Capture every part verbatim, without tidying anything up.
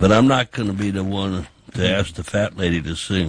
But I'm not going to be the one to ask the fat lady to sing.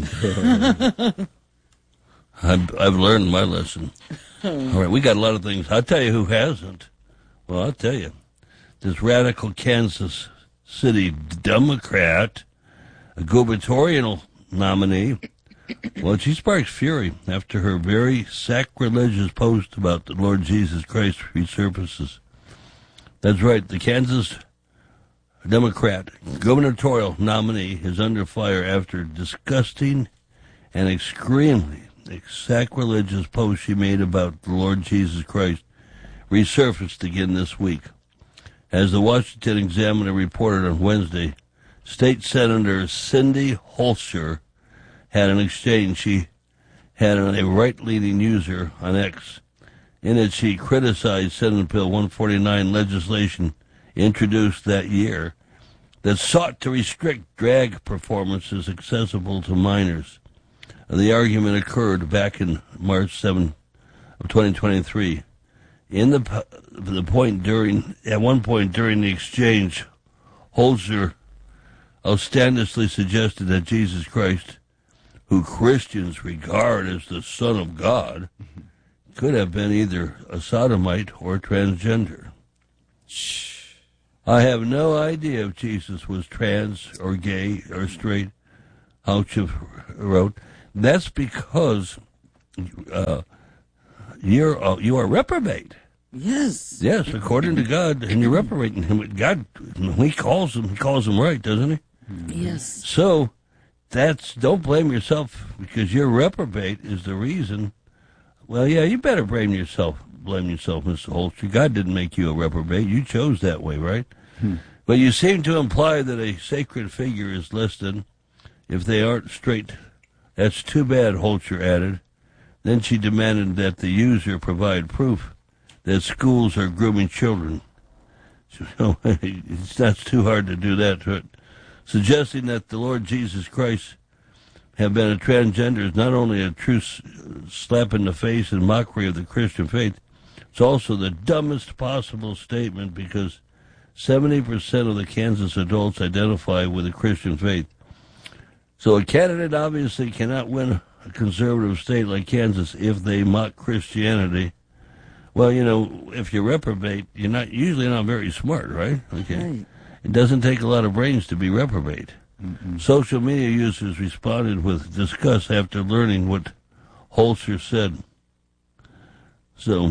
I've, I've learned my lesson. All right, we got a lot of things. I'll tell you who hasn't. Well, I'll tell you. This radical Kansas City Democrat, a gubernatorial nominee, well, she sparks fury after her very sacrilegious post about the Lord Jesus Christ resurfaces. That's right, the Kansas Democrat gubernatorial nominee is under fire after disgusting and extremely sacrilegious post she made about the Lord Jesus Christ resurfaced again this week. As the Washington Examiner reported on Wednesday, State Senator Cindy Holzer had an exchange she had on a right-leaning user on X. In it, she criticized Senate Bill one forty-nine legislation introduced that year that sought to restrict drag performances accessible to minors. The argument occurred back in March seventh of twenty twenty-three. In the the point during at one point during the exchange, Holzer outstandishly suggested that Jesus Christ, who Christians regard as the Son of God, could have been either a sodomite or transgender. I have no idea if Jesus was trans or gay or straight, Houch wrote. That's because uh, you're uh, you are reprobate. Yes. Yes, according to God, and you're reprobating him. God, he calls him, he calls him right, doesn't he? Yes. So that's don't blame yourself because you're reprobate is the reason. Well, yeah, you better blame yourself. Blame yourself, Mister Holster. God didn't make you a reprobate. You chose that way, right? Hmm. But you seem to imply that a sacred figure is listed if they aren't straight. That's too bad, Holzer added. Then she demanded that the user provide proof that schools are grooming children. So it's not too hard to do that. But suggesting that the Lord Jesus Christ have been a transgender is not only a true slap in the face and mockery of the Christian faith, it's also the dumbest possible statement because seventy percent of the Kansas adults identify with the Christian faith. So a candidate obviously cannot win a conservative state like Kansas if they mock Christianity. Well, you know, if you reprobate, you're not usually not very smart, right? Okay. Right. It doesn't take a lot of brains to be reprobate. Mm-hmm. Social media users responded with disgust after learning what Holzer said. So,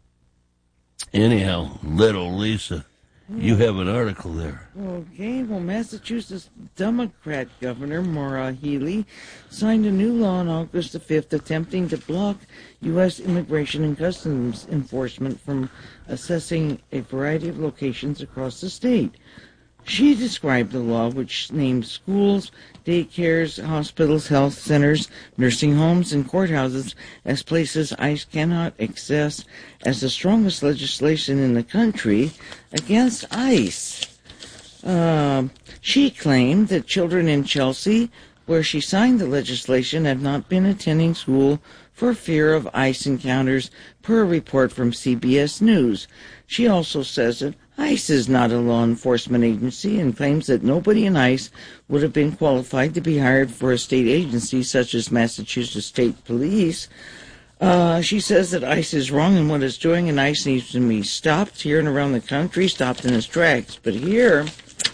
anyhow, little Lisa, you have an article there. Okay, well, Massachusetts Democrat Governor Maura Healey signed a new law on August the fifth attempting to block U S Immigration and Customs Enforcement from assessing a variety of locations across the state. She described the law, which named schools, daycares, hospitals, health centers, nursing homes, and courthouses as places ICE cannot access, as the strongest legislation in the country against ICE. Uh, she claimed that children in Chelsea, where she signed the legislation, have not been attending school for fear of ICE encounters, per a report from C B S News. She also says that ICE is not a law enforcement agency and claims that nobody in ICE would have been qualified to be hired for a state agency such as Massachusetts State Police. Uh, she says that ICE is wrong in what it's doing and ICE needs to be stopped here and around the country, stopped in its tracks. But here,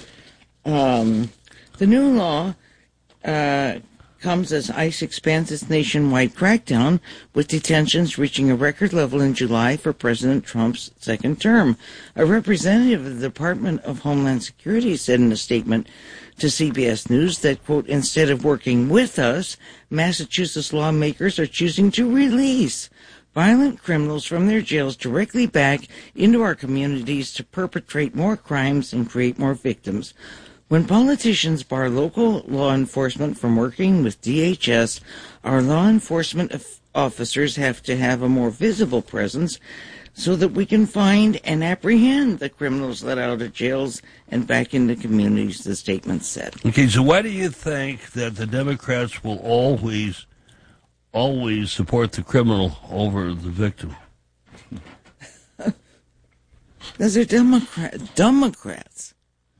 um, the new law uh, comes as ICE expands its nationwide crackdown, with detentions reaching a record level in July for President Trump's second term. A representative of the Department of Homeland Security said in a statement to C B S News that, quote, instead of working with us, Massachusetts lawmakers are choosing to release violent criminals from their jails directly back into our communities to perpetrate more crimes and create more victims. When politicians bar local law enforcement from working with D H S, our law enforcement officers have to have a more visible presence so that we can find and apprehend the criminals let out of jails and back into communities, the statement said. Okay, so why do you think that the Democrats will always, always support the criminal over the victim? Because they're Democrat, Democrats.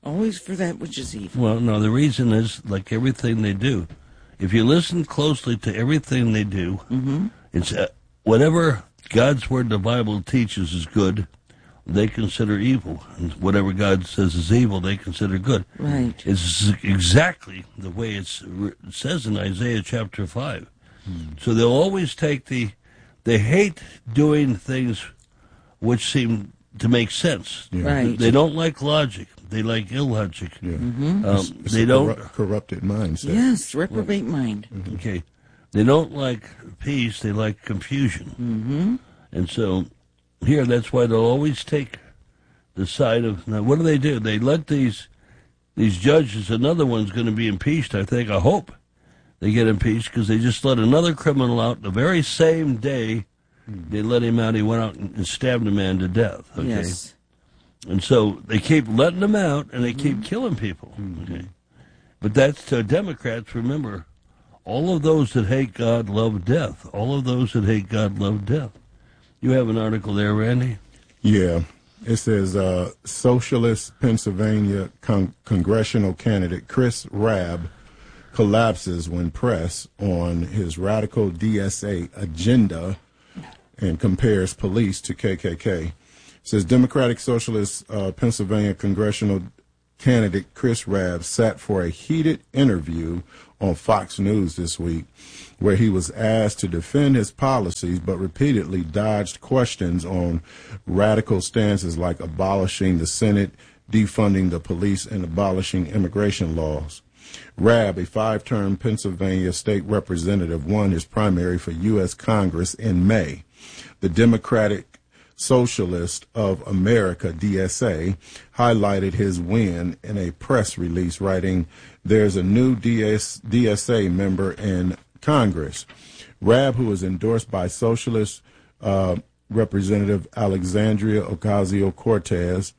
Always for that which is evil. Well, no, the reason is like everything they do. If you listen closely to everything they do, Mm-hmm. it's uh, whatever God's word, the Bible teaches is good, they consider evil. And whatever God says is evil, they consider good. Right. It's exactly the way it's, it says in Isaiah chapter five. Hmm. So they'll always take the, they hate doing things which seem to make sense. Yeah. Right. They don't like logic. They like illogic. Yeah. Mm-hmm. Um, it's, it's they a don't corru- corrupted mindset. Yes, reprobate mind. Mm-hmm. Okay. They don't like peace, they like confusion. Mm-hmm. And so here, that's why they'll always take the side of, now what do they do? They let these these judges, another one's going to be impeached, I think, I hope they get impeached, because they just let another criminal out the very same day they let him out. He went out and stabbed a man to death. Okay? Yes. And so they keep letting them out, and they keep mm-hmm. killing people. Okay, but that's to Democrats. Remember, all of those that hate God love death. All of those that hate God love death. You have an article there, Randy? Yeah. It says uh, Socialist Pennsylvania con- congressional candidate Chris Rabb collapses when pressed on his radical D S A agenda and compares police to K K K. It says Democratic Socialist uh, Pennsylvania congressional candidate Chris Rabb sat for a heated interview on Fox News this week, where he was asked to defend his policies but repeatedly dodged questions on radical stances like abolishing the Senate, defunding the police, and abolishing immigration laws. Rabb, a five-term Pennsylvania state representative, won his primary for U S Congress in May. The Democratic Socialist of America, D S A, highlighted his win in a press release, writing, "There's a new D S, D S A member in Congress." Rabb, who is endorsed by Socialist uh, Representative Alexandria Ocasio-Cortez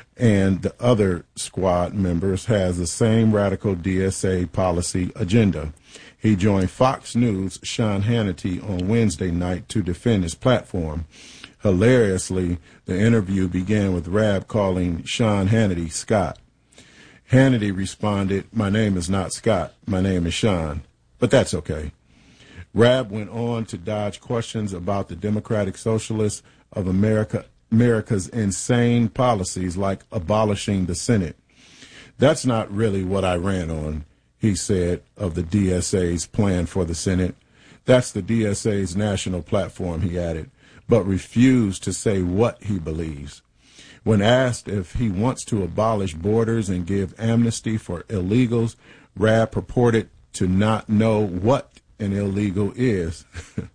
and the other squad members, has the same radical D S A policy agenda. He joined Fox News' Sean Hannity on Wednesday night to defend his platform. Hilariously, the interview began with Rabb calling Sean Hannity Scott. Hannity responded, "My name is not Scott. My name is Sean." But that's okay. Rabb went on to dodge questions about the Democratic Socialists of America, America's insane policies like abolishing the Senate. "That's not really what I ran on," he said of the D S A's plan for the Senate. "That's the D S A's national platform," he added, but refused to say what he believes. When asked if he wants to abolish borders and give amnesty for illegals, Rabb purported to not know what an illegal is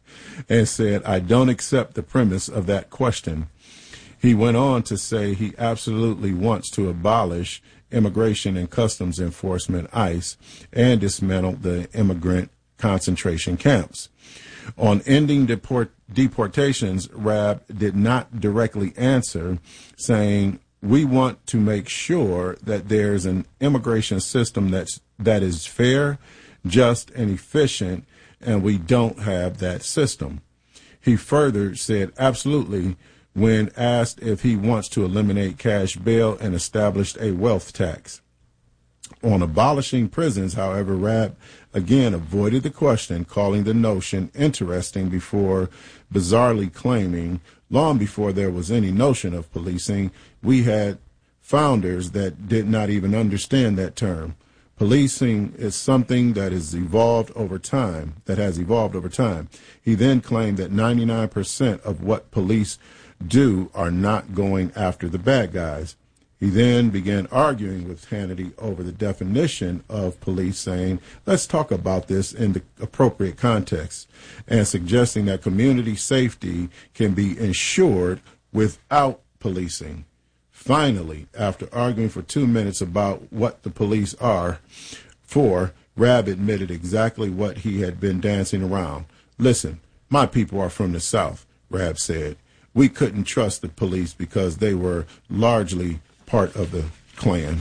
and said, "I don't accept the premise of that question." He went on to say he absolutely wants to abolish Immigration and Customs Enforcement, ICE, and dismantle the immigrant concentration camps. On ending deport- deportations, Rabb did not directly answer, saying, "We want to make sure that there's an immigration system that's, that is fair, just, and efficient, and we don't have that system." He further said, absolutely, when asked if he wants to eliminate cash bail and establish a wealth tax. On abolishing prisons, however, Rabb again avoided the question, calling the notion interesting before bizarrely claiming, long before there was any notion of policing, we had founders that did not even understand that term. Policing is something that is evolved over time, that has evolved over time. He then claimed that ninety-nine percent of what police do are not going after the bad guys. He then began arguing with Hannity over the definition of police, saying, "Let's talk about this in the appropriate context," and suggesting that community safety can be ensured without policing. Finally, after arguing for two minutes about what the police are for, Rabb admitted exactly what he had been dancing around. "Listen, my people are from the South," Rabb said. "We couldn't trust the police because they were largely part of the Klan."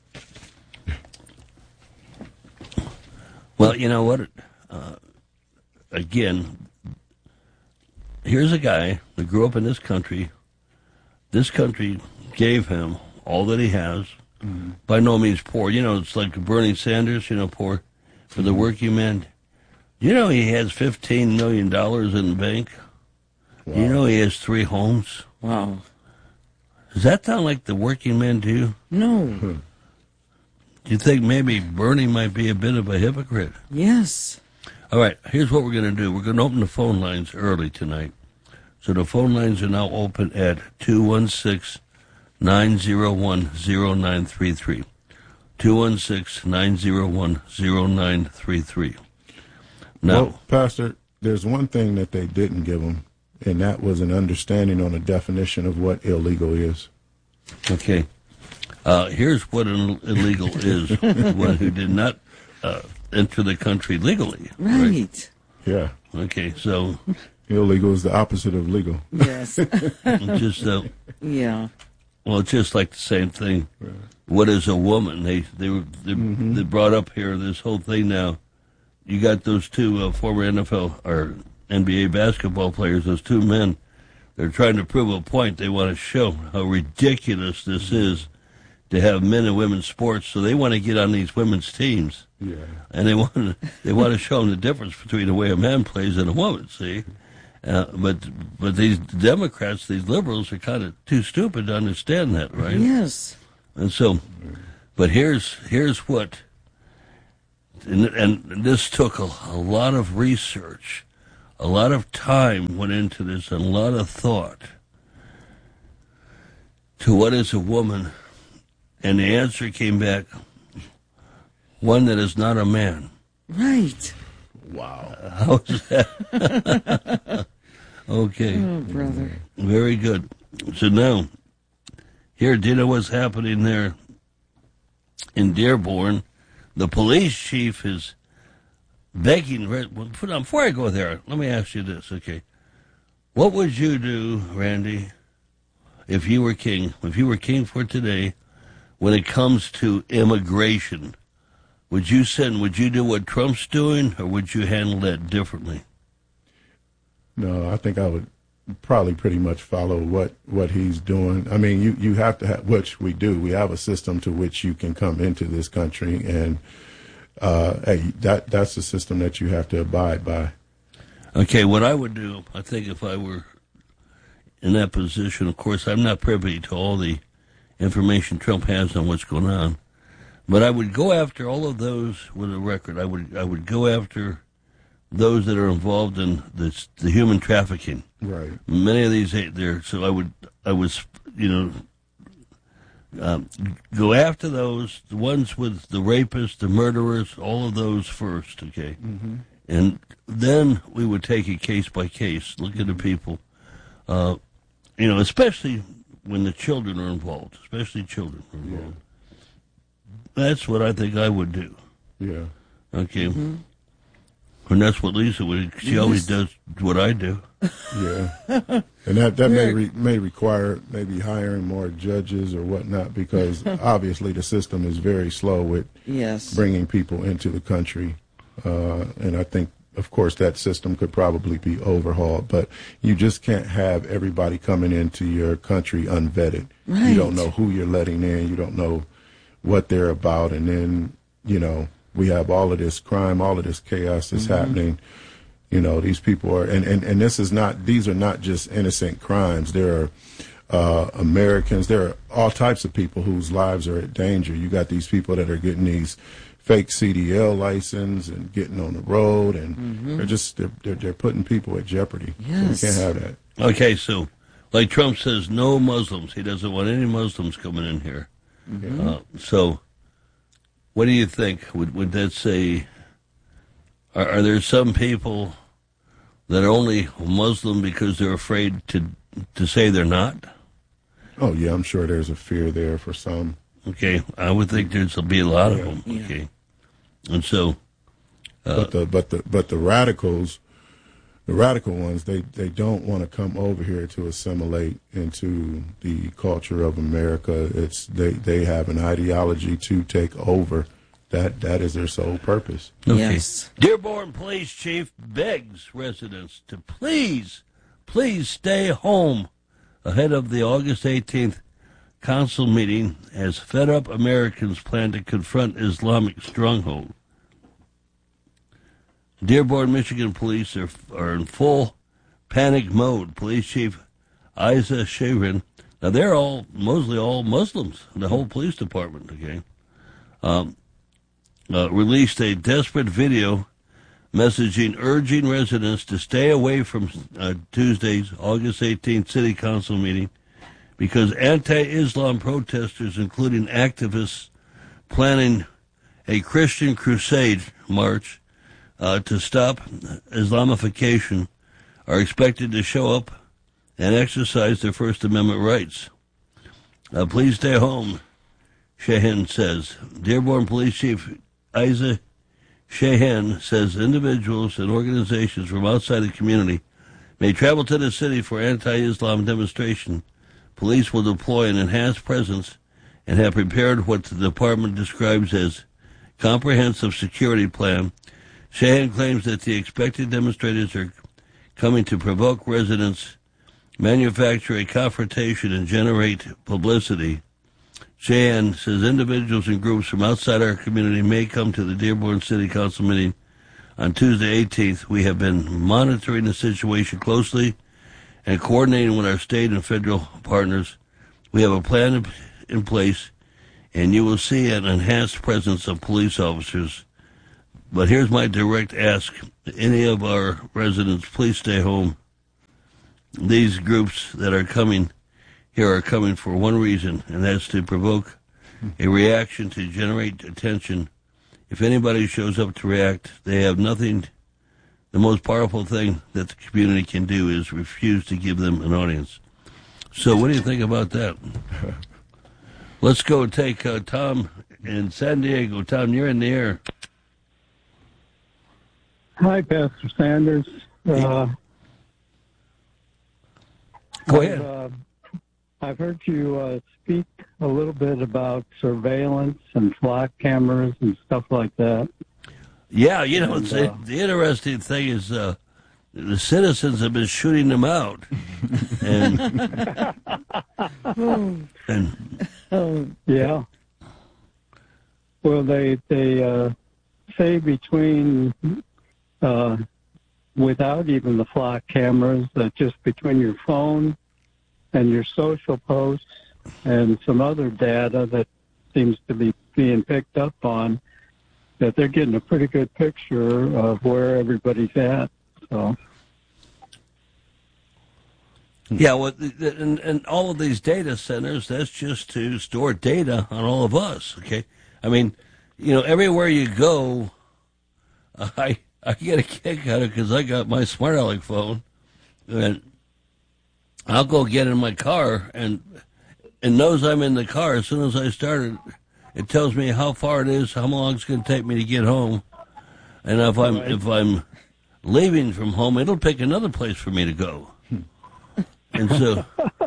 Well, you know what? Uh, again, here's a guy that grew up in this country. This country gave him all that he has. mm-hmm. by no means poor. You know, it's like Bernie Sanders, you know, poor for the working man. You know he has fifteen million dollars in the bank? Wow. You know he has three homes? Wow. Does that sound like the working man to you? No. Hmm. Do you think maybe Bernie might be a bit of a hypocrite? Yes. All right, here's what we're going to do. We're going to open the phone lines early tonight. So the phone lines are now open at two one six, nine zero one, zero nine three three. two one six, nine zero one, zero nine three three. Now, well, Pastor, there's one thing that they didn't give them, and that was an understanding on a definition of what illegal is. Okay. Uh, here's what an illegal is. One who did not uh, enter the country legally. Right. right. Yeah. Okay, so... Illegal is the opposite of legal. Yes. just uh, Yeah. Well, it's just like the same thing. Right. What is a woman? They they were they, mm-hmm. they brought up here this whole thing now. You got those two uh, former N F L or N B A basketball players, those two men. They're trying to prove a point. They want to show how ridiculous this mm-hmm. is to have men and women's sports. So they want to get on these women's teams. Yeah. And they want to they want to show them the difference between the way a man plays and a woman. See, uh, but but these Democrats, these liberals, are kind of too stupid to understand that, right? Yes. And so, but here's here's what, and, and this took a, a lot of research, a lot of time went into this, and a lot of thought to what is a woman, and the answer came back. One that is not a man. Right. Wow. Uh, how's that? Okay. Oh, brother. Very good. So now, here, do you know what's happening there in Dearborn? The police chief is begging. Before I go there, let me ask you this, okay? What would you do, Randy, if you were king, if you were king for today, when it comes to immigration? Would you send, would you do what Trump's doing, or would you handle that differently? No, I think I would probably pretty much follow what, what he's doing. I mean, you, you have to have, which we do, we have a system to which you can come into this country, and uh, hey, that that's the system that you have to abide by. Okay, what I would do, I think if I were in that position, of course, I'm not privy to all the information Trump has on what's going on. But I would go after all of those with a record. I would I would go after those that are involved in this, the human trafficking. Right. Many of these there. So I would I was you know um, go after those, the ones with the rapists, the murderers, all of those first. Okay. Mm-hmm. And then we would take it case by case. Look at the people. Uh, you know, especially when the children are involved. Especially children are involved. Yeah. That's what I think I would do. Yeah. Okay. Mm-hmm. And that's what Lisa would. She yes. always does what I do. Yeah. And that, that may re, may require maybe hiring more judges or whatnot, because obviously the system is very slow with yes. bringing people into the country. Uh, and I think, of course, that system could probably be overhauled. But you just can't have everybody coming into your country unvetted. Right. You don't know who you're letting in. You don't know what they're about, and then, you know, we have all of this crime, all of this chaos that's mm-hmm. happening. You know, these people are, and, and, and this is not, these are not just innocent crimes. There are uh, Americans, there are all types of people whose lives are at danger. You got these people that are getting these fake C D L license and getting on the road, and mm-hmm. they're just, they're, they're, they're putting people at jeopardy. Yes. So we can't have that. Okay, so like Trump says, no Muslims. He doesn't want any Muslims coming in here. Mm-hmm. Uh, so, what do you think? Would would that say? Are, are there some people that are only Muslim because they're afraid to to say they're not? Oh yeah, I'm sure there's a fear there for some. Okay, I would think there's will be a lot yeah. of them. Yeah. Okay, and so, uh, but the but the but the radicals. The radical ones, they, they don't want to come over here to assimilate into the culture of America. It's they, they have an ideology to take over. That that is their sole purpose. Okay. Yes. Dearborn Police Chief begs residents to please, please stay home ahead of the August eighteenth Council meeting as fed-up Americans plan to confront Islamic stronghold. Dearborn, Michigan police are, are in full panic mode. Police Chief Isa Sharon, now they're all, mostly all Muslims, the whole police department, okay, um, uh, released a desperate video messaging urging residents to stay away from uh, Tuesday's August eighteenth City Council meeting because anti-Islam protesters, including activists planning a Christian crusade march uh, to stop Islamification, are expected to show up and exercise their First Amendment rights. Uh, please stay home, Shahin says. Dearborn Police Chief Isa Shahin says individuals and organizations from outside the community may travel to the city for anti-Islam demonstration. Police will deploy an enhanced presence and have prepared what the department describes as comprehensive security plan. Shahin claims that the expected demonstrators are coming to provoke residents, manufacture a confrontation, and generate publicity. Shahin says individuals and groups from outside our community may come to the Dearborn City Council meeting on Tuesday eighteenth. We have been monitoring the situation closely and coordinating with our state and federal partners. We have a plan in place, and you will see an enhanced presence of police officers. But here's my direct ask. Any of our residents, please stay home. These groups that are coming here are coming for one reason, and that's to provoke a reaction, to generate attention. If anybody shows up to react, they have nothing. The most powerful thing that the community can do is refuse to give them an audience. So what do you think about that? Let's go take uh, Tom in San Diego. Tom, you're in the air. Hi, Pastor Sanders. Uh, Go ahead. I've, uh, I've heard you uh, speak a little bit about surveillance and flock cameras and stuff like that. Yeah, you know, And, the, uh, the interesting thing is uh, the citizens have been shooting them out. And, and Oh, Yeah. Well, they they uh, say between uh, without even the flock cameras, that just between your phone and your social posts and some other data that seems to be being picked up on, that they're getting a pretty good picture of where everybody's at. So. yeah, well, and, and all of these data centers, that's just to store data on all of us, okay? I mean, you know, everywhere you go, I I get a kick out of it because I got my Smart Aleck phone, and I'll go get in my car, and it knows I'm in the car. As soon as I start it, it tells me how far it is, how long it's going to take me to get home, and if I'm Right. if I'm leaving from home, it'll pick another place for me to go. And so,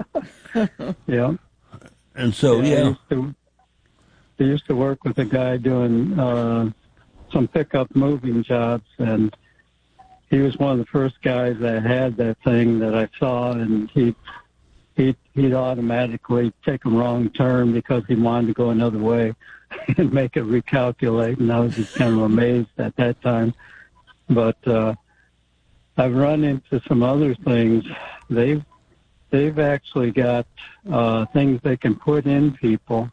Yeah. and so, I yeah, used to, I used to work with a guy doing uh, some pickup moving jobs, and he was one of the first guys that had that thing that I saw, and he he he'd automatically take a wrong turn because he wanted to go another way and make it recalculate, and I was just kind of amazed at that time. But uh, I've run into some other things. They've they've actually got uh, things they can put in people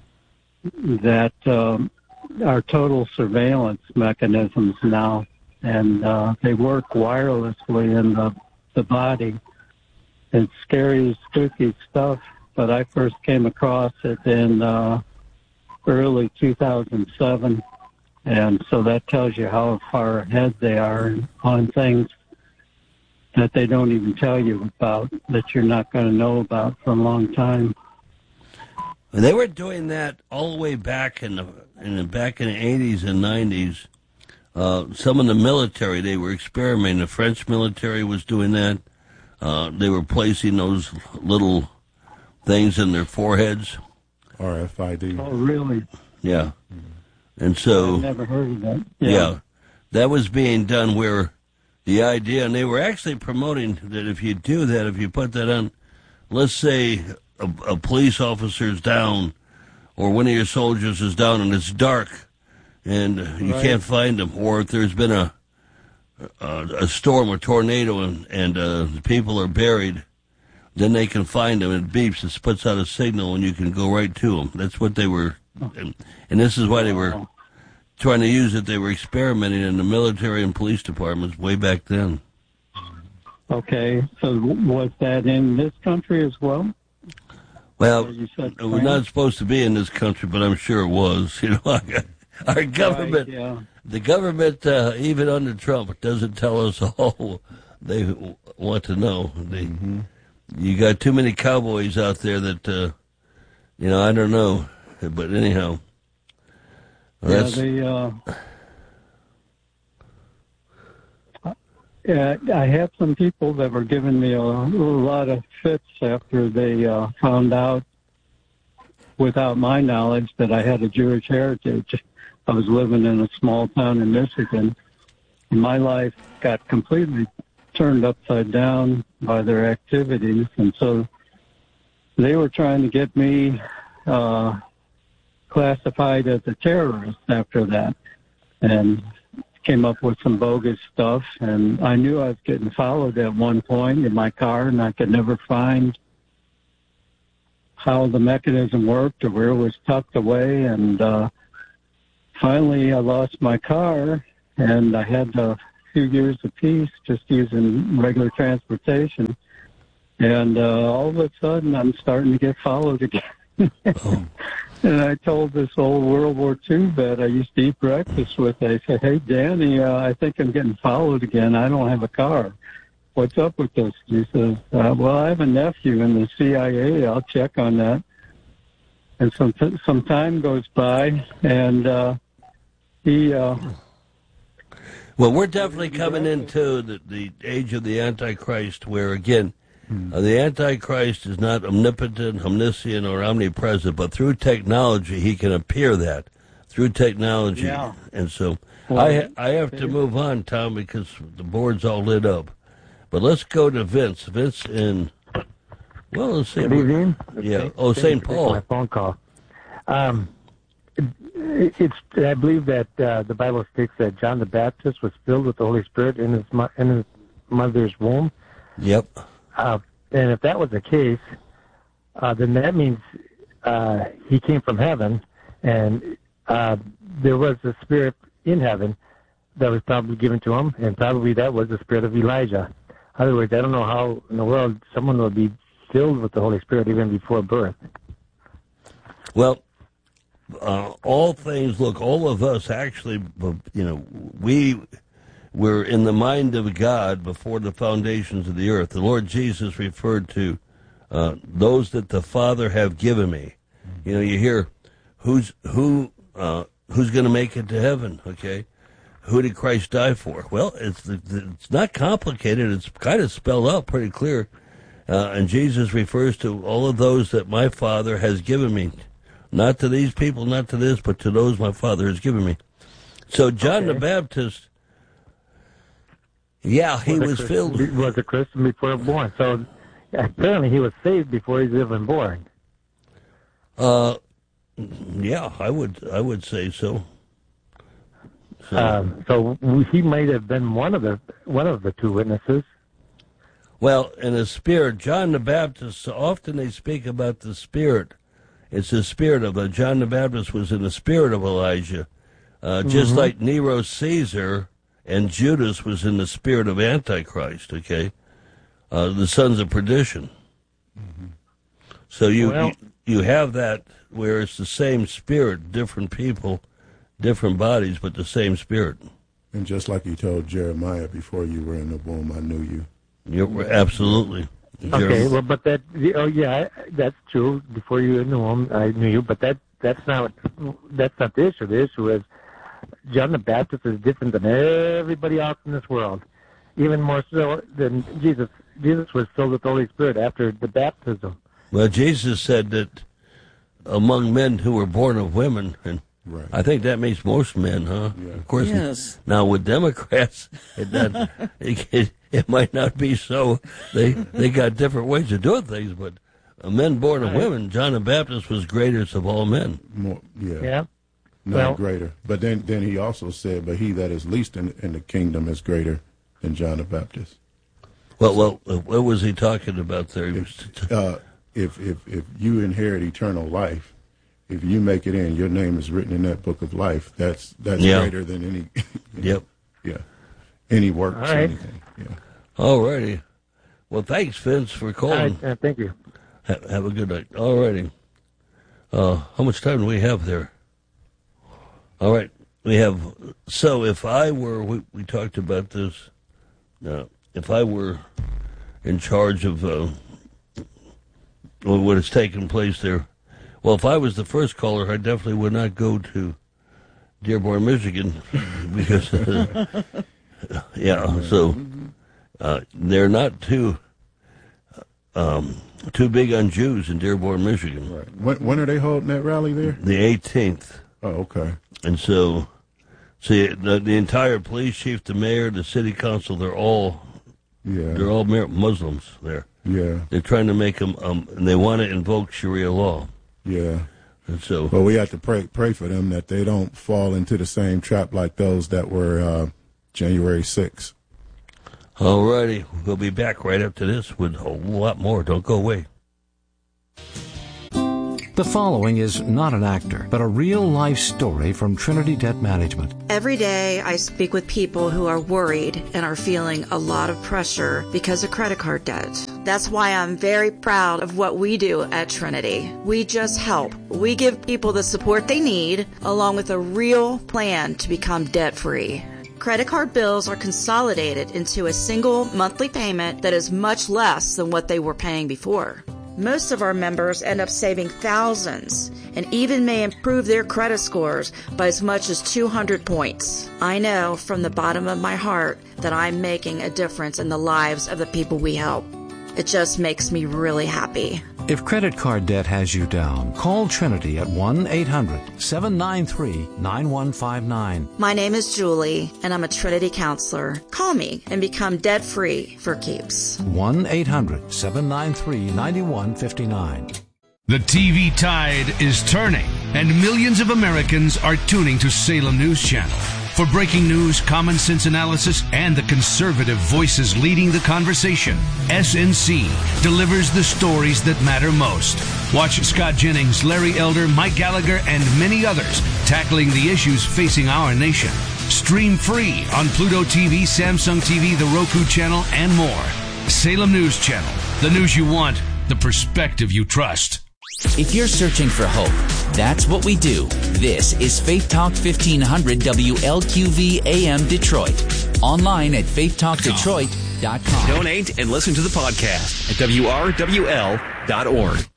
that um, are total surveillance mechanisms now, and uh, they work wirelessly in the, the body. It's scary, spooky stuff, but I first came across it in uh, early two thousand seven, and so that tells you how far ahead they are on things that they don't even tell you about, that you're not going to know about for a long time. they were doing that all the way back in the in the, back in the eighties and nineties. Uh, some of the military, they were experimenting. The French military was doing that. Uh, they were placing those little things in their foreheads. R F I D. Oh, really? Yeah. And so, I've never heard of that. yeah, that was being done where the idea, and they were actually promoting that if you do that, if you put that on, let's say a, a police officer is down, or one of your soldiers is down, and it's dark, and you Right. can't find them, or if there's been a a, a storm, a tornado, and and uh, the people are buried, then they can find them. It beeps, it puts out a signal, and you can go right to them. That's what they were, and, and this is why they were trying to use it. They were experimenting in the military and police departments way back then. Okay, so was that in this country as well? Well, Or you said it was not supposed to be in this country, but I'm sure it was. You know, our government, Right, yeah. the government, uh, even under Trump, doesn't tell us all they want to know. They, Mm-hmm. You got too many cowboys out there that, uh, you know, I don't know, but anyhow, Yeah, that's they, uh, yeah, I had some people that were giving me a, a lot of fits after they uh, found out, without my knowledge, that I had a Jewish heritage. I was living in a small town in Michigan. My life got completely turned upside down by their activities, and so they were trying to get me uh, classified as a terrorist after that, and came up with some bogus stuff. And I knew I was getting followed at one point in my car, and I could never find how the mechanism worked or where it was tucked away. And uh, finally, I lost my car, and I had a few years of peace just using regular transportation. And uh, all of a sudden, I'm starting to get followed again. oh, And I told this old World War Two vet I used to eat breakfast with, I said, hey, Danny, uh, I think I'm getting followed again. I don't have a car. What's up with this? He says, uh, well, I have a nephew in the C I A. I'll check on that. And some, some time goes by, and uh, he... Uh, well, we're definitely coming into the, the age of the Antichrist, where, again, uh, the Antichrist is not omnipotent, omniscient, or omnipresent, but through technology, he can appear that, through technology. Yeah. And so Well, I I have to move on, Tom, because the board's all lit up. But let's go to Vince. Vince in, well, let's see. Good evening. Yeah. Oh, Saint Thank you for taking Paul. My phone call. Um, it, it's. I believe that uh, the Bible states that John the Baptist was filled with the Holy Spirit in his mo- in his mother's womb. Yep. Uh, and if that was the case, uh, then that means uh, he came from heaven, and uh, there was a spirit in heaven that was probably given to him, and probably that was the spirit of Elijah. In other words, I don't know how in the world someone would be filled with the Holy Spirit even before birth. Well, uh, all things, look, all of us actually, you know, we were in the mind of God before the foundations of the earth. The Lord Jesus referred to uh, those that the Father have given me. You know, you hear, who's who uh, who's going to make it to heaven, okay? Who did Christ die for? Well, it's it's not complicated. It's kind of spelled out pretty clear. Uh, and Jesus refers to all of those that my Father has given me. Not to these people, not to this, but to those my Father has given me. So John Okay. the Baptist, yeah, he was, a Christian, filled. He was a Christian before born. So apparently he was saved before he was even born. Uh, yeah, I would, I would say so. So, Um, so he might have been one of the one of the two witnesses. well, in a spirit, John the Baptist. So often they speak about the spirit. It's the spirit of uh, John the Baptist was in the spirit of Elijah, uh, just Mm-hmm. like Nero Caesar and Judas was in the spirit of Antichrist. Okay, uh, the sons of perdition. So you, Well- you you have that where it's the same spirit, different people, different bodies, but the same spirit. And just like you told Jeremiah, before you were in the womb, I knew you. You're absolutely. Okay, Jeremy. well, but that oh yeah, that's true. Before you knew him, I knew you. But that that's not that's not the issue. The issue is John the Baptist is different than everybody else in this world, even more so than Jesus. Jesus was filled with the Holy Spirit after the baptism. Well, Jesus said that among men who were born of women, and Right. I think that means most men, huh? Yeah. Of course. Yes. Now with Democrats, it, not, it, it, it might not be so. They they got different ways of doing things, but uh, men born of Right. women, John the Baptist was greatest of all men. More, yeah. Yeah. Not Well- greater. But then, then he also said, but he that is least in, in the kingdom is greater than John the Baptist. Well, well, uh, what was he talking about there? He was t- Uh, if, if, if you inherit eternal life, if you make it in, your name is written in that book of life. That's that's Yeah. greater than any. Yep. Yeah. Any works All or right. anything. Yeah. All righty. Well, thanks, Vince, for All calling. right. Uh, thank you. Ha- have a good night. All righty. Uh, how much time do we have there? All right. We have, so if I were, we, we talked about this, uh, if I were in charge of uh, what has taken place there, well, if I was the first caller, I definitely would not go to Dearborn, Michigan, because, uh, yeah, so uh, they're not too, um, too big on Jews in Dearborn, Michigan. Right. When, when are they holding that rally there? The eighteenth. Oh, okay. And so, see, the, the entire police chief, the mayor, the city council, they're all, Yeah. they're all Muslims there. Yeah. They're trying to make them, um, and they want to invoke Sharia law. Yeah. And so, But we have to pray pray for them that they don't fall into the same trap like those that were uh, January sixth. all righty, we'll be back right after this with a whole lot more. Don't go away. The following is not an actor, but a real-life story from Trinity Debt Management. Every day I speak with people who are worried and are feeling a lot of pressure because of credit card debt. That's why I'm very proud of what we do at Trinity. We just help. We give people the support they need, along with a real plan to become debt-free. Credit card bills are consolidated into a single monthly payment that is much less than what they were paying before. Most of our members end up saving thousands and even may improve their credit scores by as much as two hundred points. I know from the bottom of my heart that I'm making a difference in the lives of the people we help. It just makes me really happy. If credit card debt has you down, call Trinity at one eight hundred seven nine three nine one five nine. My name is Julie, and I'm a Trinity counselor. Call me and become debt-free for keeps. one eight hundred seven nine three nine one five nine. The T V tide is turning, and millions of Americans are tuning to Salem News Channel. For breaking news, common sense analysis, and the conservative voices leading the conversation, S N C delivers the stories that matter most. Watch Scott Jennings, Larry Elder, Mike Gallagher, and many others tackling the issues facing our nation. Stream free on Pluto T V, Samsung T V, the Roku channel, and more. Salem News Channel. The news you want, the perspective you trust. If you're searching for hope, that's what we do. This is Faith Talk fifteen hundred W L Q V A M Detroit. Online at faith talk detroit dot com. Donate and listen to the podcast at W R W L dot org.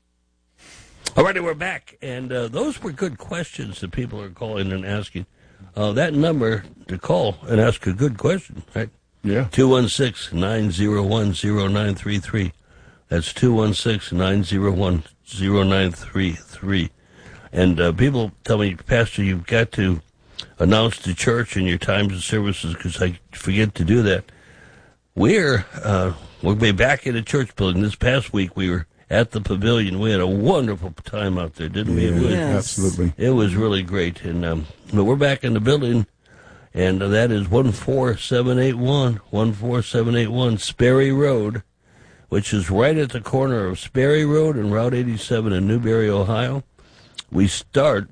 All righty, we're back. And uh, those were good questions that people are calling and asking. Uh, that number to call and ask a good question, right? Yeah. two one six, nine zero one, zero nine three three. That's two one six, nine zero one, zero nine three three. And uh, people tell me, Pastor, you've got to announce to church and your times of services because I forget to do that. We're uh, we'll be back in the church building. This past week we were at the pavilion. We had a wonderful time out there, didn't we? Yeah, It was, Yes. absolutely. it was really great. And um, but we're back in the building, and uh, that is one four seven eight one, one four seven eight one Sperry Road, which is right at the corner of Sperry Road and Route eighty-seven in Newberry, Ohio. We start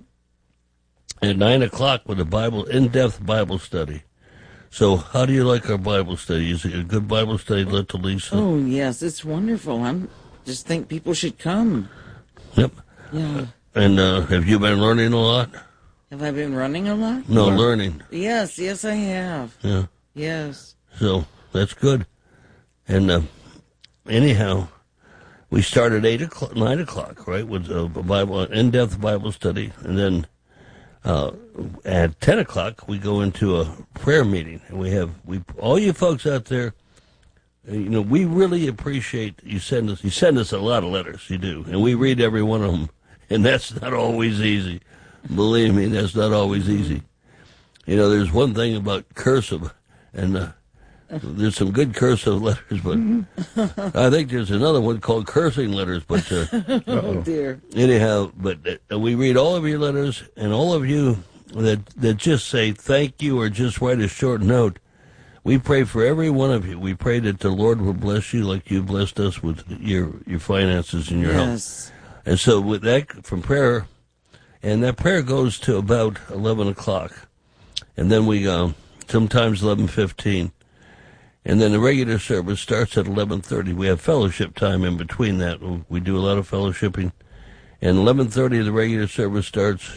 at nine o'clock with a Bible, in-depth Bible study. So how do you like our Bible study? Is it a good Bible study, Little Lisa? Oh, yes, it's wonderful. I just think people should come. Yep. Yeah. And uh, have you been learning a lot? Have I been running a lot? No, learning. Yes, yes, I have. Yeah. Yes. So that's good. And uh, anyhow, we start at eight o'clock, nine o'clock, right, with a Bible, an in-depth Bible study, and then uh, at ten o'clock we go into a prayer meeting, and we have we all you folks out there. You know, we really appreciate you send us. You send us a lot of letters, you do, and we read every one of them, and that's not always easy. Believe me, that's not always easy. You know, there's one thing about cursive, and uh, There's some good cursive letters, but I think there's another one called cursing letters. But uh, oh dear. Anyhow, but uh, we read all of your letters, and all of you that that just say thank you or just write a short note. We pray for every one of you. We pray that the Lord will bless you like you blessed us with your your finances and your Yes. health. And so with that, from prayer, and that prayer goes to about eleven o'clock, and then we um, sometimes eleven fifteen. And then the regular service starts at eleven thirty. We have fellowship time in between that. We do a lot of fellowshipping. And eleven thirty, the regular service starts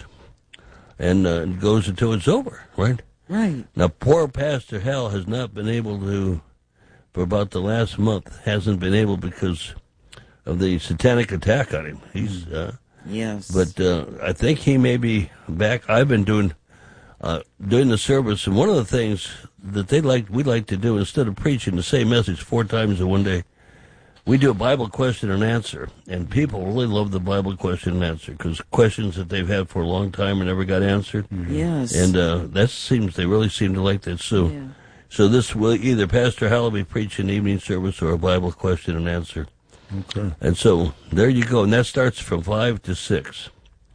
and uh, goes until it's over, right? Right. Now, poor Pastor Hal has not been able to, for about the last month, hasn't been able because of the satanic attack on him. He's, uh, yes. But uh, I think he may be back. I've been doing... Uh, during the service, and one of the things that they like, we like to do, instead of preaching the same message four times in one day, we do a Bible question and answer, and people really love the Bible question and answer because questions that they've had for a long time and never got answered. Yes. And uh, that seems they really seem to like that. So, Yeah. so this will either Pastor Hal will be preaching evening service or a Bible question and answer. Okay. And so there you go, and that starts from five to six.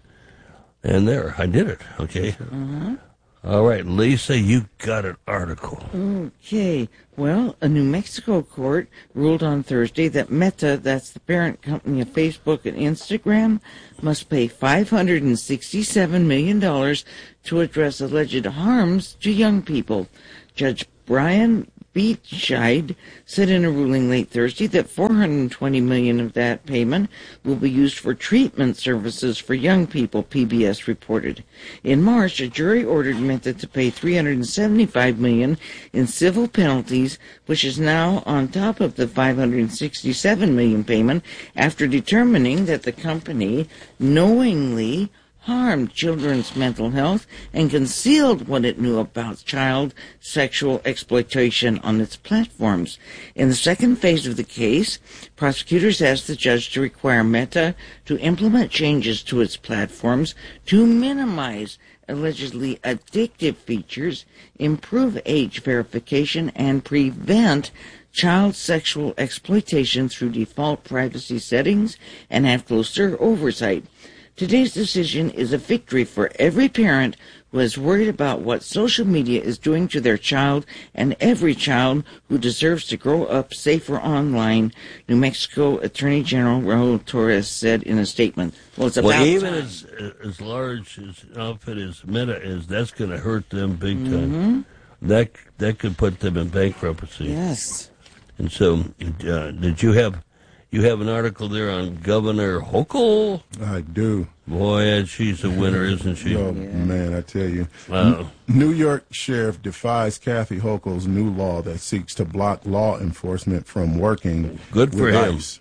And there, I did it. Okay. Uh-huh. All right, Lisa, you got an article. Okay. Well, a New Mexico court ruled on Thursday that Meta, that's the parent company of Facebook and Instagram, must pay five hundred sixty-seven million dollars to address alleged harms to young people. Judge Brian Beachide said in a ruling late Thursday that four hundred twenty million dollars of that payment will be used for treatment services for young people, P B S reported. In March, a jury ordered Meta to pay three hundred seventy-five million dollars in civil penalties, which is now on top of the five hundred sixty-seven million dollars payment after determining that the company knowingly harmed children's mental health and concealed what it knew about child sexual exploitation on its platforms. In the second phase of the case, prosecutors asked the judge to require Meta to implement changes to its platforms to minimize allegedly addictive features, improve age verification, and prevent child sexual exploitation through default privacy settings and have closer oversight. Today's decision is a victory for every parent who is worried about what social media is doing to their child and every child who deserves to grow up safer online, New Mexico Attorney General Raul Torres said in a statement. Well, it's about well, even time. as as large as an outfit as Meta is, that's going to hurt them big time. Mm-hmm. That that could put them in bankruptcy. Yes. And so, uh, did you have you have an article there on Governor Hochul? I do. Boy, she's a winner, isn't she? Oh, man, I tell you. Wow. N- New York sheriff defies Kathy Hochul's new law that seeks to block law enforcement from working Good for with him. ICE.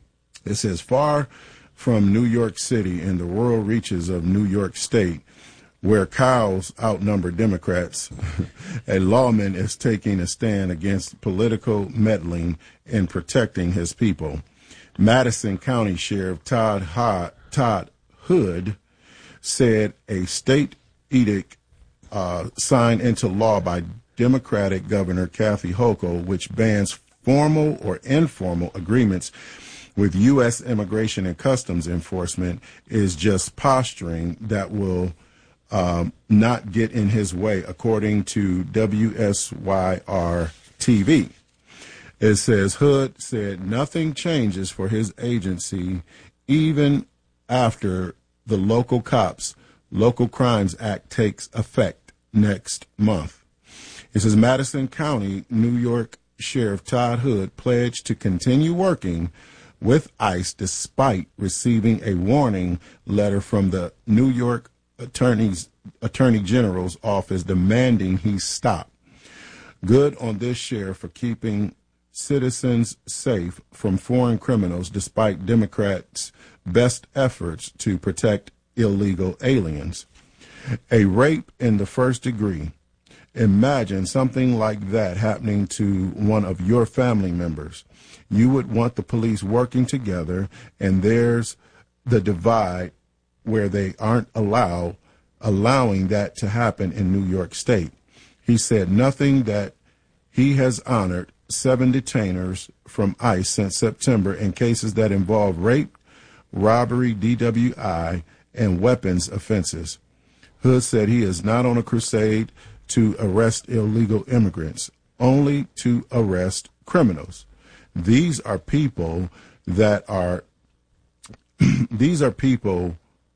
It says, far from New York City in the rural reaches of New York State, where cows outnumber Democrats, a lawman is taking a stand against political meddling in protecting his people. Madison County Sheriff Todd, Ho- Todd Hood said a state edict uh, signed into law by Democratic Governor Kathy Hochul, which bans formal or informal agreements with U S Immigration and Customs Enforcement, is just posturing that will um, not get in his way, according to W S Y R T V. It says Hood said nothing changes for his agency even after the local cops Local Crimes Act takes effect next month. It says Madison County, New York Sheriff Todd Hood pledged to continue working with ICE despite receiving a warning letter from the New York Attorney's Attorney General's office demanding he stop. Good on this sheriff for keeping citizens safe from foreign criminals despite Democrats' best efforts to protect illegal aliens. A rape in the first degree. Imagine something like that happening to one of your family members. You would want the police working together, and there's the divide where they aren't allow, allowing that to happen in New York State. He said nothing that He has honored seven detainers from ICE since September in cases that involve rape, robbery, D W I, and weapons offenses. Hood said he is not on a crusade to arrest illegal immigrants, only to arrest criminals. These are people that are these are people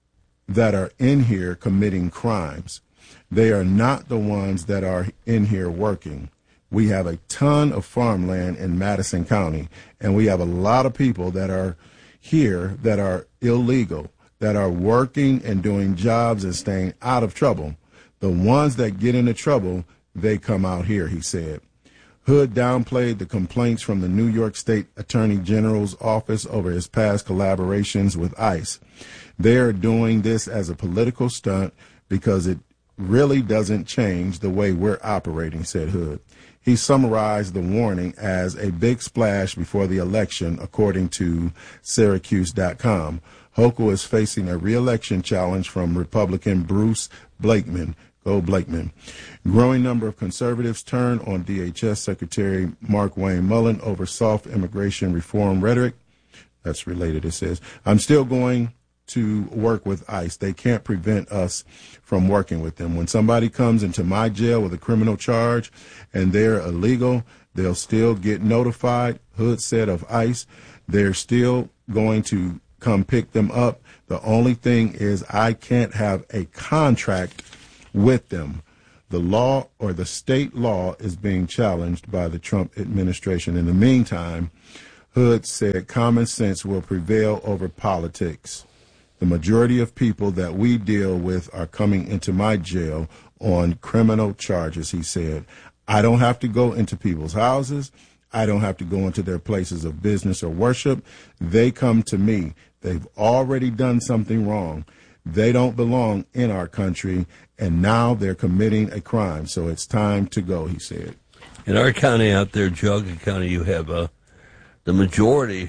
that are in here committing crimes. They are not the ones that are in here working. We have a ton of farmland in Madison County, and we have a lot of people that are here that are illegal, that are working and doing jobs and staying out of trouble. The ones that get into trouble, they come out here, he said. Hood downplayed the complaints from the New York State Attorney General's office over his past collaborations with ICE. They are doing this as a political stunt because it really doesn't change the way we're operating, said Hood. He summarized the warning as a big splash before the election, according to Syracuse dot com. Hochul is facing a re-election challenge from Republican Bruce Blakeman. Go Blakeman. Growing number of conservatives turn on D H S Secretary Mark Wayne Mullen over soft immigration reform rhetoric. That's related, it says. I'm still going to work with ICE. They can't prevent us from working with them. When somebody comes into my jail with a criminal charge and they're illegal, they'll still get notified, Hood said, of ICE. They're still going to come pick them up. The only thing is I can't have a contract with them. The law or the state law is being challenged by the Trump administration. In the meantime, Hood said common sense will prevail over politics. The majority of people that we deal with are coming into my jail on criminal charges, he said. I don't have to go into people's houses. I don't have to go into their places of business or worship. They come to me. They've already done something wrong. They don't belong in our country, and now they're committing a crime. So it's time to go, he said. In our county out there, Geauga County, you have uh, the majority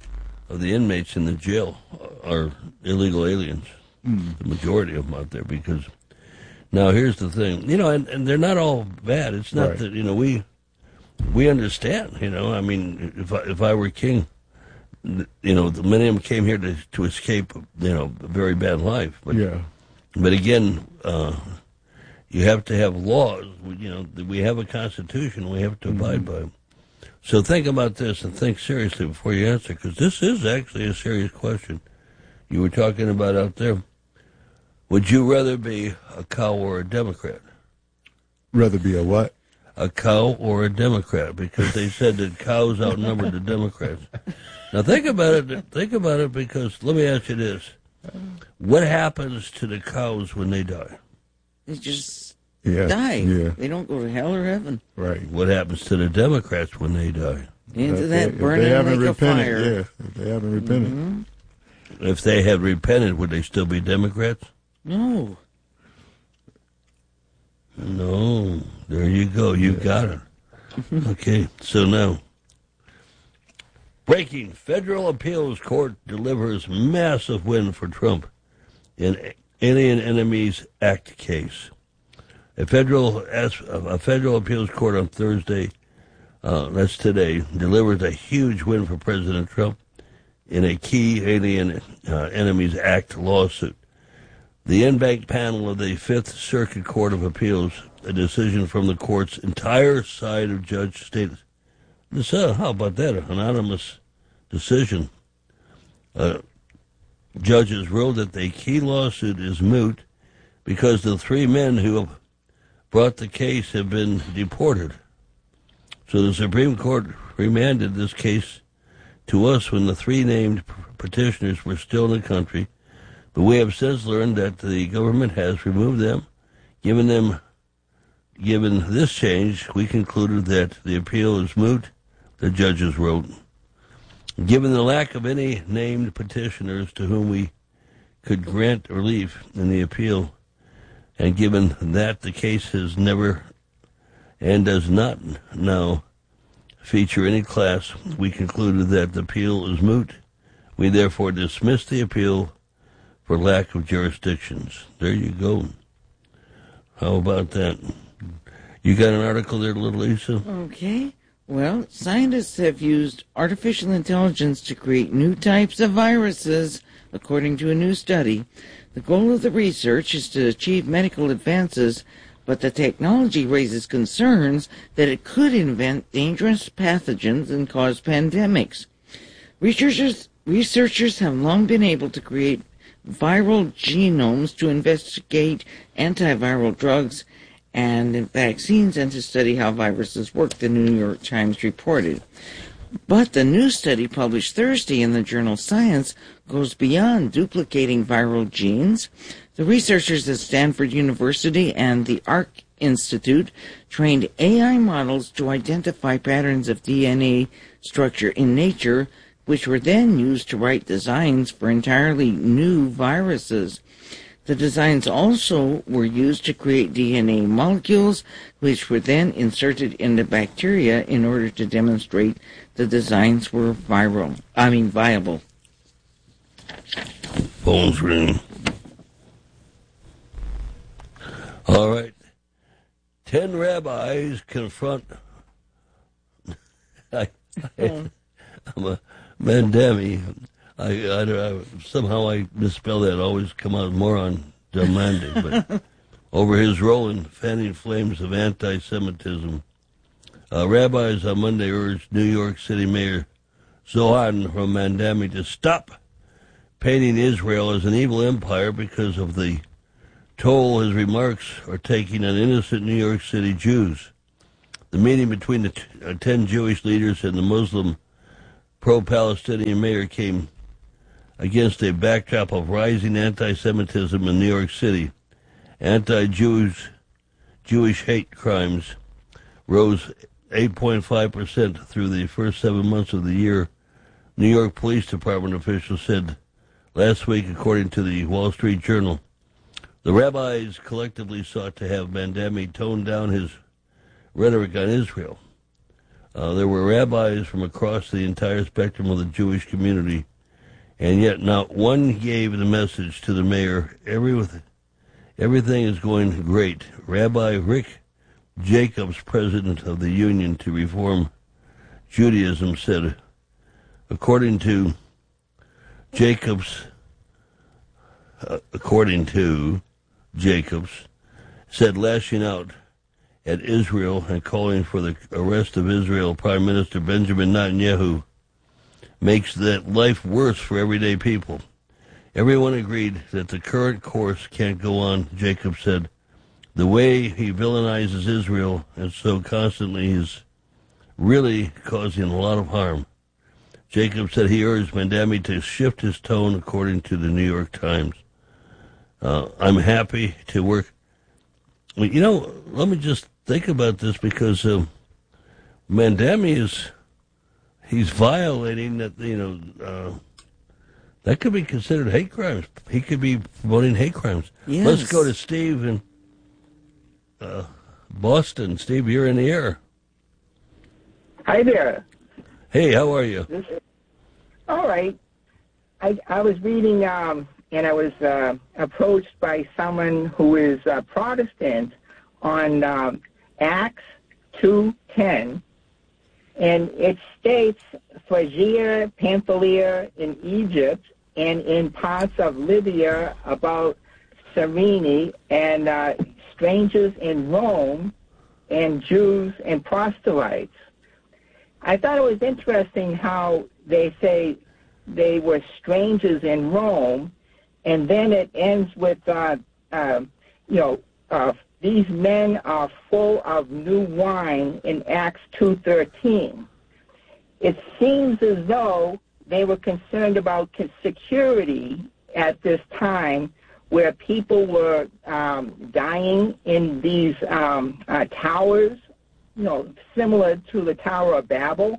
of the inmates in the jail are illegal aliens. Mm. The majority of them out there, because now here's the thing, you know, and, and they're not all bad. It's not right. that, you know, we we understand, you know, I mean, if I, if I were king, you know, the many of them came here to, to escape, you know, a very bad life. But, yeah. But again, uh, you have to have laws. You know, we have a constitution. We have to abide mm-hmm. by them. So think about this and think seriously before you answer, because this is actually a serious question. You were talking about out there. Would you rather be a cow or a Democrat? Rather be a what? A cow or a Democrat, because they said that cows outnumbered the Democrats. Now think about it. Think about it, because let me ask you this: what happens to the cows when they die? They just yeah, die. Yeah. They don't go to hell or heaven. Right. What happens to the Democrats when they die? Into that burning lake of fire. Yeah, if they haven't repented. Mm-hmm. If they had repented, would they still be Democrats? No. No. There you go. You yeah. got it. Okay. So now, breaking: Federal Appeals Court delivers massive win for Trump in Alien Enemies Act case. A federal a federal appeals court on Thursday, uh, that's today, delivers a huge win for President Trump in a key Alien uh, Enemies Act lawsuit. The en-banc panel of the Fifth Circuit Court of Appeals, a decision from the court's entire side of judge status. This, uh, how about that? An anonymous decision. Uh, judges ruled that the key lawsuit is moot because the three men who have brought the case have been deported. So the Supreme Court remanded this case to us when the three named petitioners were still in the country, but we have since learned that the government has removed them. Given them, given this change, we concluded that the appeal is moot, the judges wrote. Given the lack of any named petitioners to whom we could grant relief in the appeal, and given that the case has never and does not now feature any class, we concluded that the appeal is moot. We therefore dismiss the appeal for lack of jurisdictions. There you go. How about that? You got an article there, little Lisa? Okay. Well, scientists have used artificial intelligence to create new types of viruses, according to a new study. The goal of the research is to achieve medical advances, but the technology raises concerns that it could invent dangerous pathogens and cause pandemics. Researchers, researchers have long been able to create viral genomes to investigate antiviral drugs and vaccines and to study how viruses work, the New York Times reported. But the new study published Thursday in the journal Science goes beyond duplicating viral genes. The researchers at Stanford University and the Arc Institute trained A I models to identify patterns of D N A structure in nature, which were then used to write designs for entirely new viruses. The designs also were used to create D N A molecules, which were then inserted into bacteria in order to demonstrate the designs were viral. I mean, viable. Phone's ringing. All right. Ten rabbis confront. I, I, I'm a Mandami. I, I, I somehow I misspell that. I always come out moron Delmandi, but over his role in fanning flames of anti-Semitism, uh, rabbis on Monday urged New York City Mayor Zohan from Mandami to stop painting Israel as an evil empire because of the toll his remarks are taking on innocent New York City Jews. The meeting between the t- uh, ten Jewish leaders and the Muslim pro-Palestinian mayor came against a backdrop of rising anti-Semitism in New York City. Anti-Jewish Jewish hate crimes rose eight point five percent through the first seven months of the year, New York Police Department officials said last week, according to the Wall Street Journal. The rabbis collectively sought to have Mandami tone down his rhetoric on Israel. Uh, there were rabbis from across the entire spectrum of the Jewish community, and yet not one gave the message to the mayor, Every, everything is going great. Rabbi Rick Jacobs, president of the Union to Reform Judaism, said, according to Jacobs, uh, according to Jacobs, said lashing out at Israel and calling for the arrest of Israel Prime Minister Benjamin Netanyahu makes that life worse for everyday people. Everyone agreed that the current course can't go on, Jacob said. The way he villainizes Israel and so constantly is really causing a lot of harm. Jacob said he urged Mandami to shift his tone, according to the New York Times. Uh, I'm happy to work. Well, you know, let me just think about this, because uh, Mandami is, he's violating that, you know, uh, that could be considered hate crimes. He could be promoting hate crimes. Yes. Let's go to Steve in uh, Boston. Steve, you're in the air. Hi there. Hey, how are you? This, all right. I, I was reading, um, and I was uh, approached by someone who is uh, Protestant on um, Acts two ten, and it states, Phrygia, Pamphylia in Egypt, and in parts of Libya about Cyrene, and uh, strangers in Rome, and Jews and proselytes. I thought it was interesting how they say they were strangers in Rome, and then it ends with, uh, uh, you know, uh, these men are full of new wine in Acts two thirteen. It seems as though they were concerned about security at this time, where people were um, dying in these um, uh, towers, you know, similar to the Tower of Babel.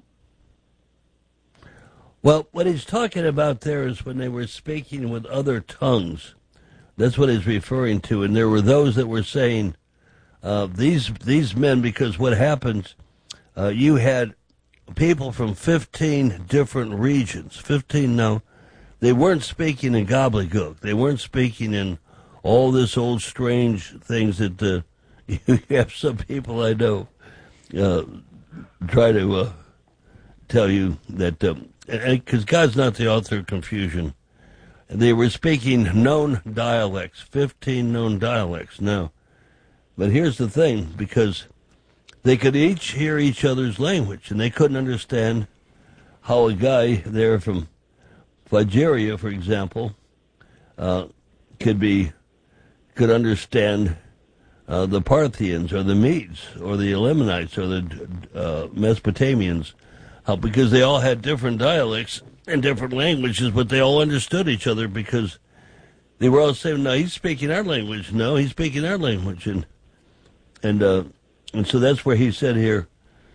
Well, what he's talking about there is when they were speaking with other tongues. That's what he's referring to. And there were those that were saying, uh, these these men, because what happens, uh, you had people from fifteen different regions. fifteen now, they weren't speaking in gobbledygook. They weren't speaking in all this old strange things that uh, you have some people I know uh, try to uh, tell you that, because um, God's not the author of confusion. They were speaking known dialects, fifteen known dialects now. But here's the thing, because they could each hear each other's language, and they couldn't understand how a guy there from Phrygia, for example, uh, could be could understand uh, the Parthians or the Medes or the Elamites or the uh, Mesopotamians, how, because they all had different dialects and different languages, but they all understood each other because they were all saying, "No, he's speaking our language. No, he's speaking our language," and and uh, and so that's where he said here.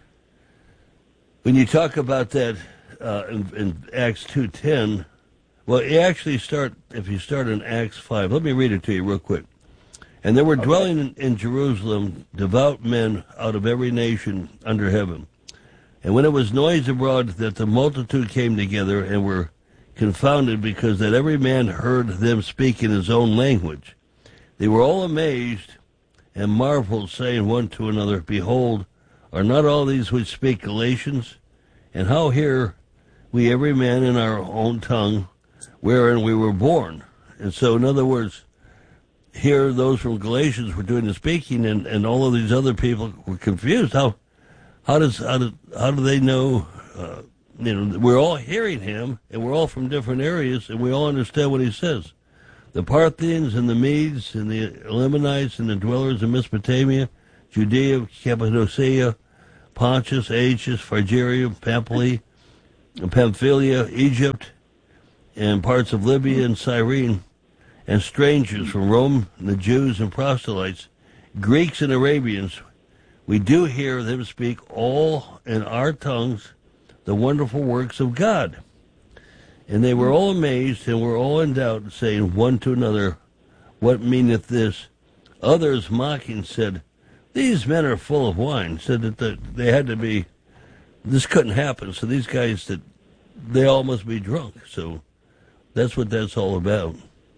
When you talk about that uh, in, in Acts two ten, well, you actually start if you start in Acts five. Let me read it to you real quick. And there were okay. dwelling in, in Jerusalem devout men out of every nation under heaven. And when it was noised abroad that the multitude came together and were confounded, because that every man heard them speak in his own language, they were all amazed and marveled, saying one to another, "Behold, are not all these which speak Galatians? And how hear we every man in our own tongue wherein we were born?" And so, in other words, here those from Galatians were doing the speaking, and, and all of these other people were confused. How how does how do how do they know? Uh, you know, we're all hearing him, and we're all from different areas, and we all understand what he says. The Parthians and the Medes and the Elamites and the dwellers in Mesopotamia, Judea, Cappadocia, Pontus, Asia, Phrygia, Pamphylia, Pamphylia, Egypt, and parts of Libya and Cyrene, and strangers from Rome, and the Jews and proselytes, Greeks and Arabians, we do hear them speak all in our tongues the wonderful works of God. And they were all amazed and were all in doubt, saying one to another, "What meaneth this?" Others mocking said, "These men are full of wine." Said that the, they had to be, this couldn't happen. So these guys, that they all must be drunk. So that's what that's all about.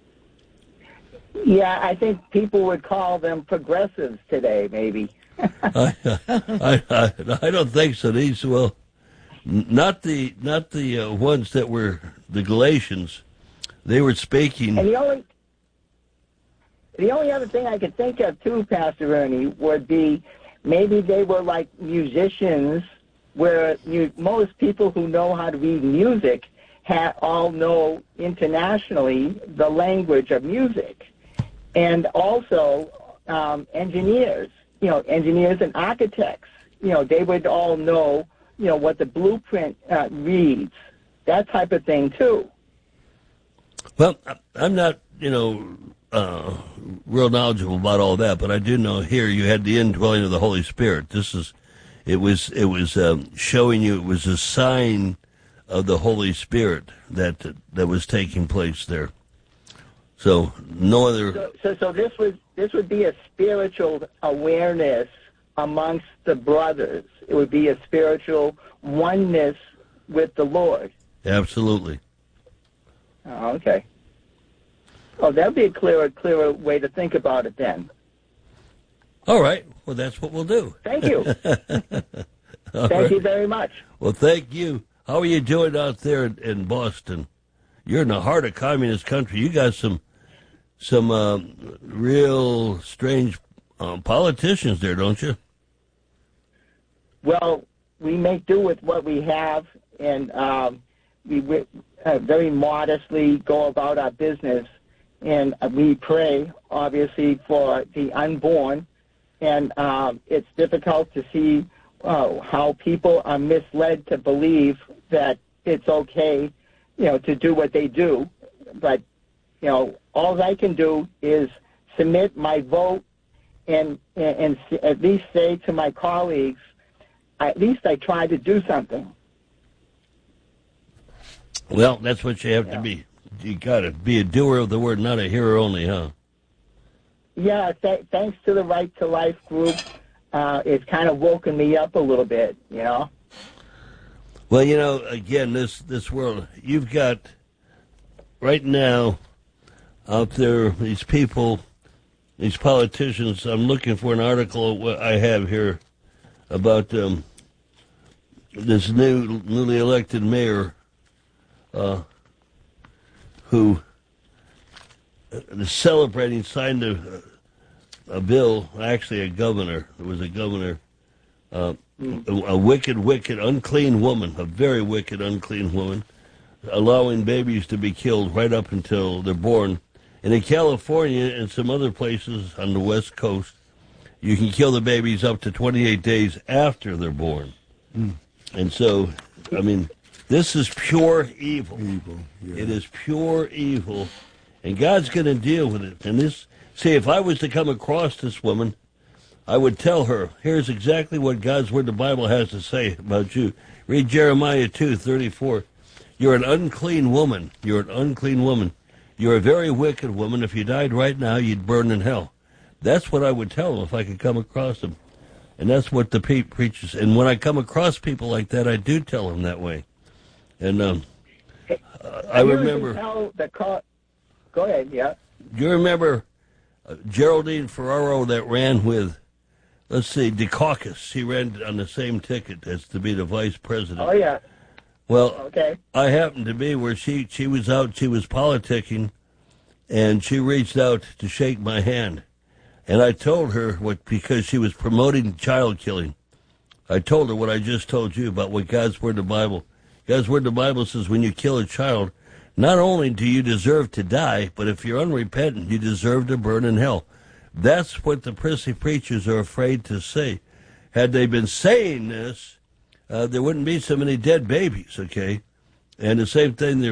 Yeah, I think people would call them progressives today, maybe. I, I, I, I don't think so. These, well, not the not the uh, ones that were the Galatians. They were speaking. And the only the only other thing I could think of too, Pastor Ernie, would be maybe they were like musicians, where you, most people who know how to read music ha, all know internationally the language of music, and also um, engineers. You know, engineers and architects, you know, they would all know, you know, what the blueprint uh, reads, that type of thing, too. Well, I'm not, you know, uh, real knowledgeable about all that, but I do know here you had the indwelling of the Holy Spirit. This is, it was, it was um, showing you it was a sign of the Holy Spirit that that was taking place there. So no other. So, so, so this was this would be a spiritual awareness amongst the brothers. It would be a spiritual oneness with the Lord. Absolutely. Oh, okay. Oh, that'd be a clearer, clearer way to think about it then. All right. Well, that's what we'll do. Thank you. Thank right. you very much. Well, thank you. How are you doing out there in, in Boston? You're in the heart of communist country. You got some some uh, real strange um, politicians there, don't you? Well, we make do with what we have, and um, we uh, very modestly go about our business, and uh, we pray, obviously, for the unborn, and um, it's difficult to see uh, how people are misled to believe that it's okay, you know, to do what they do. But, you know, all I can do is submit my vote and, and, and at least say to my colleagues, at least I try to do something. Well, that's what you have yeah. to be. You got to be a doer of the word, not a hearer only, huh? Yeah, th- thanks to the Right to Life group, uh, it's kind of woken me up a little bit, you know? Well, you know, again, this, this world, you've got right now out there these people these politicians. I'm looking for an article I have here about um, this new newly elected mayor uh, who is celebrating, signed a, a bill, actually a governor. It was a governor, uh, a, a wicked, wicked, unclean woman, a very wicked, unclean woman, allowing babies to be killed right up until they're born. And in California and some other places on the West Coast, you can kill the babies up to twenty-eight days after they're born. Mm. And so, I mean, this is pure evil. Evil, yeah. It is pure evil. And God's going to deal with it. And this, see, if I was to come across this woman, I would tell her, here's exactly what God's Word, the Bible, has to say about you. Read Jeremiah two thirty-four. You're an unclean woman. You're an unclean woman. You're a very wicked woman. If you died right now, you'd burn in hell. That's what I would tell them if I could come across them. And that's what the pe- preachers, and when I come across people like that, I do tell them that way. And um, uh, I remember... Tell the co- Go ahead, yeah. Do you remember uh, Geraldine Ferraro that ran with, let's see, Dukakis? He ran on the same ticket as to be the vice president. Oh, yeah. Well, okay. I happened to be where she, she was out, she was politicking, and she reached out to shake my hand. And I told her, what because she was promoting child killing, I told her what I just told you about what God's Word, the Bible. God's Word, the Bible says when you kill a child, not only do you deserve to die, but if you're unrepentant, you deserve to burn in hell. That's what the prissy preachers are afraid to say. Had they been saying this, uh, there wouldn't be so many dead babies, okay? And the same thing, they're